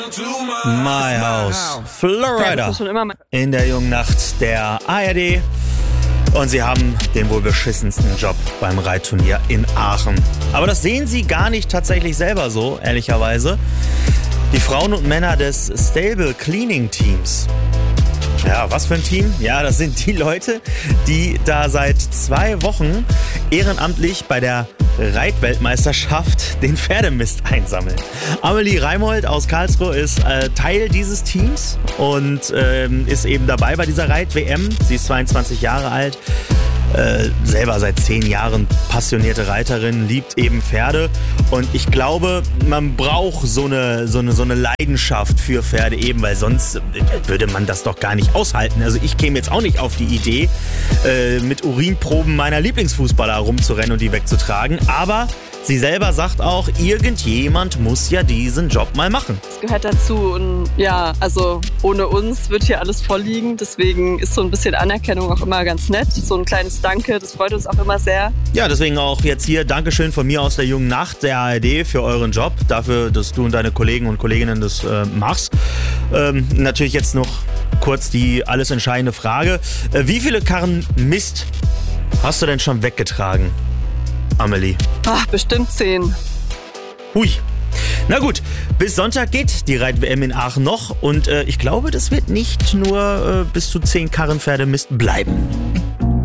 My House, Florida, in der jungen Nacht der ARD. Und sie haben den wohl beschissensten Job beim Reitturnier in Aachen. Aber das sehen sie gar nicht tatsächlich selber so, ehrlicherweise. Die Frauen und Männer des Stable Cleaning Teams. Ja, was für ein Team? Ja, das sind die Leute, die da seit 2 Wochen ehrenamtlich bei der Reitweltmeisterschaft den Pferdemist einsammeln. Amelie Reimold aus Karlsruhe ist Teil dieses Teams und ist eben dabei bei dieser Reit-WM. Sie ist 22 Jahre alt, selber seit 10 Jahren passionierte Reiterin, liebt eben Pferde. Und ich glaube, man braucht so eine Leidenschaft für Pferde eben, weil sonst würde man das doch gar nicht aushalten. Also ich käme jetzt auch nicht auf die Idee, mit Urinproben meiner Lieblingsfußballer rumzurennen und die wegzutragen. Aber sie selber sagt auch, irgendjemand muss ja diesen Job mal machen. Das gehört dazu und ja, also ohne uns wird hier alles vorliegen. Deswegen ist so ein bisschen Anerkennung auch immer ganz nett. So ein kleines Danke, das freut uns auch immer sehr. Ja, deswegen auch jetzt hier Dankeschön von mir aus der jungen Nacht der ARD für euren Job. Dafür, dass du und deine Kollegen und Kolleginnen das machst. Natürlich jetzt noch kurz die alles entscheidende Frage. Wie viele Karren Mist hast du denn schon weggetragen, Amelie? Ach, bestimmt 10. Hui. Na gut, bis Sonntag geht die Reit-WM in Aachen noch und ich glaube, das wird nicht nur bis zu 10 Karren Pferdemist bleiben.